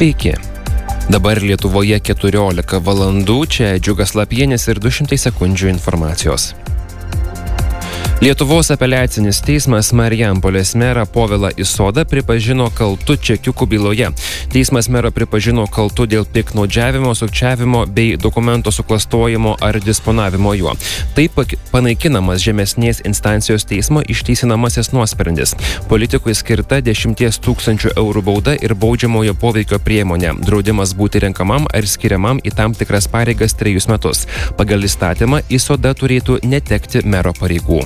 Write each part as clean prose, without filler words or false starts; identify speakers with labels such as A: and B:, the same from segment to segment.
A: Sveiki. Dabar Lietuvoje 14 valandų, čia Džiugas Lapienis ir 200 sekundžių informacijos. Lietuvos apeliacinis teismas Marijampolės merą Povilą Isodą pripažino kaltu čekiukų byloje. Teismas merą pripažino kaltu dėl piktnaudžiavimo, sukčiavimo bei dokumento suklastojimo ar disponavimo juo. Taip panaikinamas žemesnės instancijos teismo išteisinamasis nuosprendis. Politikui skirta 10 000 eurų bauda ir baudžiamojo poveikio priemonė. Draudimas būti renkamam ar skiriamam į tam tikras pareigas 3 metus. Pagal įstatymą Isoda turėtų netekti mero pareigų.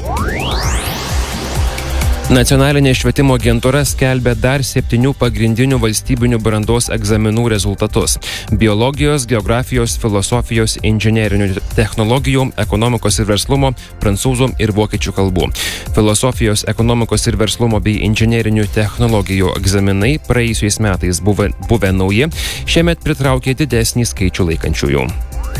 A: Nacionalinė švietimo agentūra skelbia dar 7 pagrindinių valstybinių brandos egzaminų rezultatus – biologijos, geografijos, filosofijos, inžinerinių technologijų, ekonomikos ir verslumo, prancūzų ir vokiečių kalbų. Filosofijos, ekonomikos ir verslumo bei inžinerinių technologijų egzaminai praėjusiais metais buvę nauji, šiemet pritraukė didesnį skaičių laikančiųjų.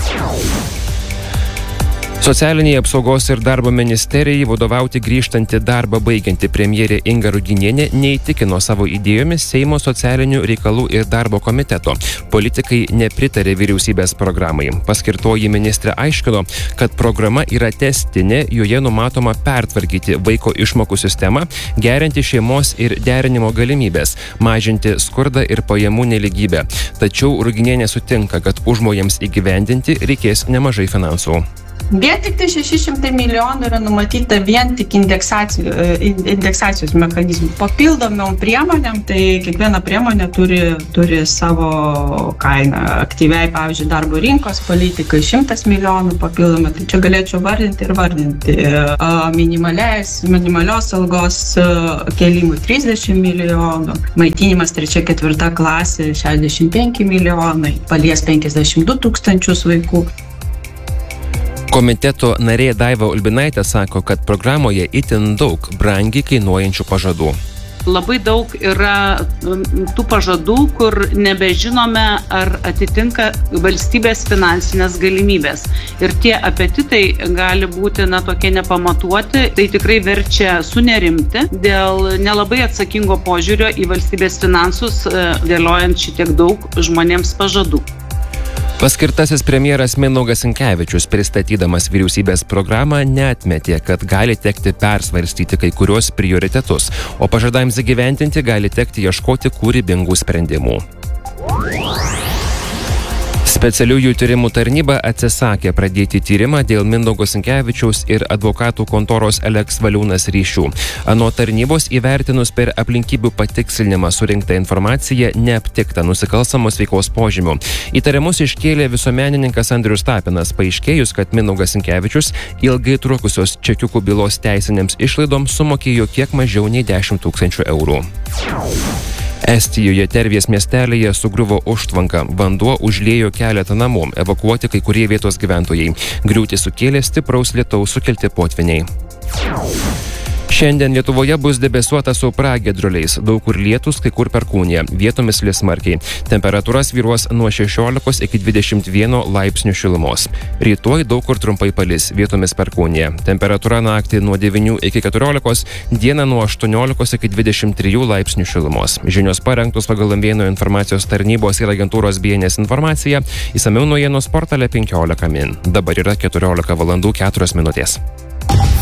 A: Socialinei apsaugos ir darbo ministerijai vadovauti grįžtanti darbą baigianti premjerė Inga Ruginienė neįtikino savo idėjomis Seimo socialinių reikalų ir darbo komiteto. Politikai nepritarė vyriausybės programai. Paskirtoji ministrė aiškino, kad programa yra testinė, joje numatoma pertvarkyti vaiko išmokų sistemą, gerinti šeimos ir derinimo galimybės, mažinti skurdą ir pajamų nelygybę. Tačiau Ruginienė sutinka, kad užmojams įgyvendinti reikės nemažai finansų.
B: Vien tik 600 milijonų yra numatyta vien tik indeksacijos mechanizmų. Papildomom priemonėm, tai kiekviena priemonė turi savo kainą. Aktyviai, pavyzdžiui, darbo rinkos politikai 100 milijonų papildomai, tai čia galėčiau vardinti. Minimalios algos kėlimui 30 milijonų, maitinimas 3-4 klasė 65 milijonai, palies 52 000 vaikų.
A: Komiteto narė Daiva Ulbinaitė sako, kad programoje itin daug brangiai kainuojančių pažadų.
C: Labai daug yra tų pažadų, kur nebežinome, ar atitinka valstybės finansinės galimybės. Ir tie apetitai gali būti tokie nepamatuoti, tai tikrai verčia sunerimti dėl nelabai atsakingo požiūrio į valstybės finansus, dėliojant šitiek daug žmonėms pažadų.
A: Paskirtasis premjeras Mindaugas Sinkevičius, pristatydamas vyriausybės programą, neatmetė, kad gali tekti persvarstyti kai kurios prioritetus, o pažadams įgyvendinti gali tekti ieškoti kūrybingų sprendimų. Specialiųjų tyrimų tarnyba atsisakė pradėti tyrimą dėl Mindaugo Sinkevičiaus ir advokatų kontoros Eleks Valiūnas ryšių. Anot tarnybos įvertinus per aplinkybių patikslinimą surinktą informaciją neaptikta nusikalstamos veikos požymių. Įtarimus iškėlė visuomenininkas Andrius Tapinas, paaiškėjus, kad Mindaugas Sinkevičius ilgai trukusios čekiukų bylos teisinėms išlaidoms sumokėjo kiek mažiau nei 10 000 eurų. Estijoje Tervės miestelėje sugriuvo užtvanka, vanduo užliejo keletą namų, evakuoti kai kurie vietos gyventojai. Griūtį sukėlė stipraus lietaus sukelti potvyniai. Šiandien Lietuvoje bus debesuota su pragiedruliais, daug kur lietus, kai kur perkūnija, vietomis lis smarkiai. Temperatūra svyruos nuo 16 iki 21 laipsnių šilumos. Rytoj daug kur trumpai palis, vietomis perkūnija. Temperatūra naktį nuo 9 iki 14, dieną nuo 18 iki 23 laipsnių šilumos. Žinios parengtos pagal Lambėnų informacijos tarnybos ir agentūros BNS informacija, išsamiau naujienos portale 15 min. Dabar yra 14 valandų 4 minutės.